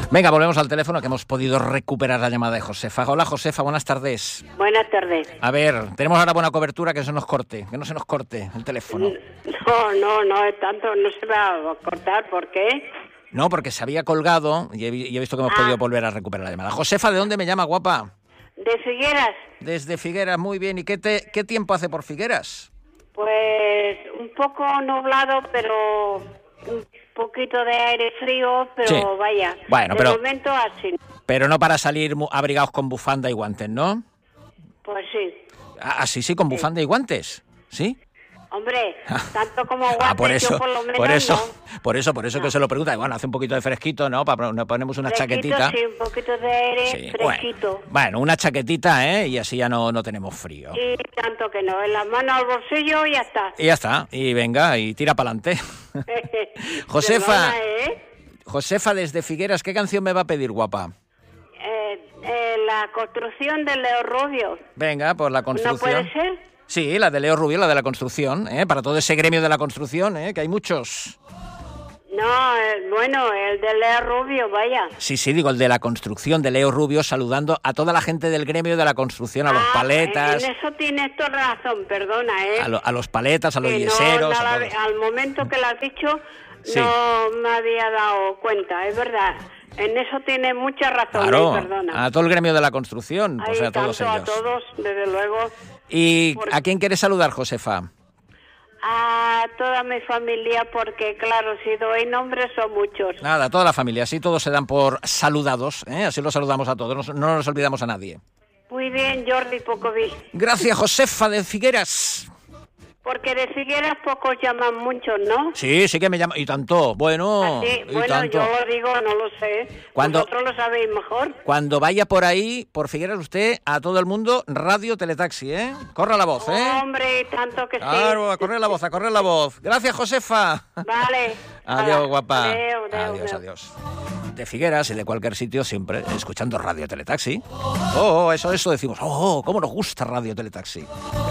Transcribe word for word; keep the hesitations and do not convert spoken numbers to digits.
Venga, volvemos al teléfono que hemos podido recuperar la llamada de Josefa. Hola, Josefa, buenas tardes. Buenas tardes. A ver, tenemos ahora buena cobertura, que no se nos corte, que no se nos corte el teléfono. No, no, no es tanto, no se va a cortar, ¿por qué? No, porque se había colgado y he, y he visto que hemos ah. podido volver a recuperar la llamada. Josefa, ¿de dónde me llama, guapa? De Figueras. Desde Figueras, muy bien. ¿Y qué, te, qué tiempo hace por Figueras? Pues un poco nublado, pero un poquito de aire frío, pero sí. vaya, bueno, de pero, momento así. Pero no para salir abrigados con bufanda y guantes, ¿no? Pues sí. Ah, sí, sí, con sí. bufanda y guantes, ¿sí? Hombre, tanto como guantes, ah, por eso, yo por lo menos por eso, no. Por eso, por eso no. que se lo pregunta. Bueno, hace un poquito de fresquito, ¿no? Para, nos ponemos una fresquito, chaquetita. Sí, un poquito de aire sí. fresquito. Bueno, bueno, una chaquetita, ¿eh? Y así ya no, no tenemos frío. Y tanto que no, en las manos al bolsillo y ya está. Y ya está, y venga, y tira para adelante. Josefa, ¿eh? Josefa, desde Figueras, ¿qué canción me va a pedir, guapa? Eh, eh, la construcción de Leo Rubio. Venga, pues la construcción. ¿No puede ser? Sí, la de Leo Rubio, la de la construcción, ¿eh? Para todo ese gremio de la construcción, ¿eh? Que hay muchos. No, el, bueno, el de Leo Rubio, vaya. Sí, sí, digo, el de la construcción de Leo Rubio, saludando a toda la gente del gremio de la construcción, a los ah, paletas. En eso tienes toda razón, perdona, ¿eh? A, lo, a los paletas, a los que yeseros. No, a todos. Al momento que lo has dicho, sí. no me había dado cuenta, es verdad. En eso tiene mucha razón, claro, ¿eh? Perdona. A todo el gremio de la construcción, Ay, pues a todos tanto ellos. A todos, desde luego. ¿Y Por... a quién quieres saludar, Josefa? A toda mi familia, porque claro, si doy nombres son muchos. Nada, toda la familia, así todos se dan por saludados, ¿eh? Así los saludamos a todos, no, no nos olvidamos a nadie. Muy bien, Jordi Pocoví. Gracias, Josefa de Figueras. Porque de Figueras pocos llaman muchos, ¿no? Sí, sí que me llaman, y tanto, bueno, ¿Ah, sí? y Bueno, tanto. yo lo digo, no lo sé. Cuando, Vosotros lo sabéis mejor. Cuando vaya por ahí, por Figueras, usted, a todo el mundo, Radio Teletaxi, ¿eh? Corra la voz, ¿eh? Oh, hombre, tanto que claro, sí. Claro, a correr la voz, a correr la voz. Gracias, Josefa. Vale. Adiós, guapa. Adeu, adeu, adiós, adeu. adiós. De Figueras y de cualquier sitio, siempre escuchando Radio Teletaxi. Oh, eso, eso decimos. Oh, cómo nos gusta Radio Teletaxi.